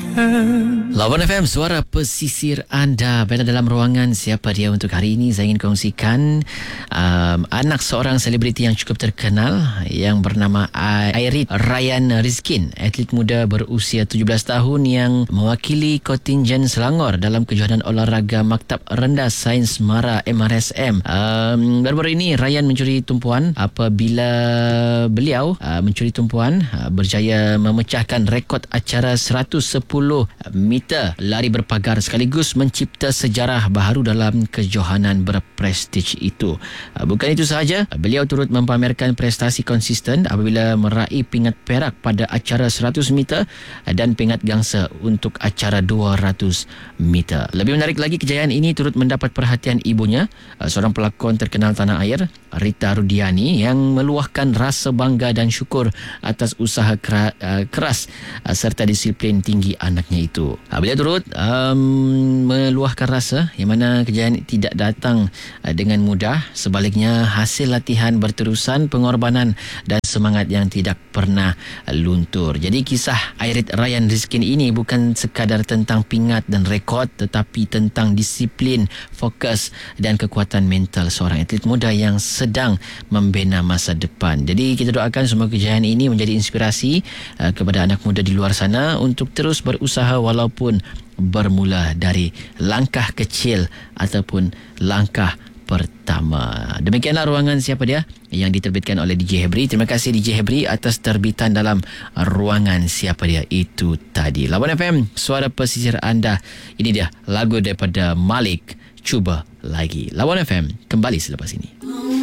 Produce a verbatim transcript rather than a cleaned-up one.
Lawan F M, suara pesisir anda. Berada dalam ruangan Siapa Dia untuk hari ini. Saya ingin kongsikan um, anak seorang selebriti yang cukup terkenal yang bernama Airit Ryan Rizkin, atlet muda berusia tujuh belas tahun yang mewakili kontingen Selangor dalam kejohanan olahraga Maktab Rendah Sains Mara M R S M. Um, baru-baru ini Ryan mencuri tumpuan apabila beliau uh, mencuri tumpuan uh, berjaya memecahkan rekod acara seratus sepuluh meter lari berpagar sekaligus mencipta sejarah baharu dalam kejohanan berprestij itu. Bukan itu sahaja, beliau turut mempamerkan prestasi konsisten apabila meraih pingat perak pada acara seratus meter dan pingat gangsa untuk acara dua ratus meter. Lebih menarik lagi, kejayaan ini turut mendapat perhatian ibunya, seorang pelakon terkenal tanah air, Rita Rudiani, yang meluahkan rasa bangga dan syukur atas usaha keras serta disiplin tinggi anaknya itu. Beliau turut um, meluahkan rasa yang mana kejayaan tidak datang uh, dengan mudah. Sebaliknya, hasil latihan berterusan, pengorbanan dan semangat yang tidak pernah uh, luntur. Jadi kisah Airit Ryan Rizkin ini bukan sekadar tentang pingat dan rekod, tetapi tentang disiplin, fokus dan kekuatan mental seorang atlet muda yang sedang membina masa depan. Jadi kita doakan semua kejayaan ini menjadi inspirasi uh, kepada anak muda di luar sana untuk terus berusaha walaupun bermula dari langkah kecil ataupun langkah pertama. Demikianlah ruangan Siapa Dia yang diterbitkan oleh D J Hebri. Terima kasih D J Hebri atas terbitan dalam ruangan Siapa Dia itu tadi. Lawan F M, suara pesisir anda. Ini dia lagu daripada Malik, Cuba Lagi. Lawan F M kembali selepas ini.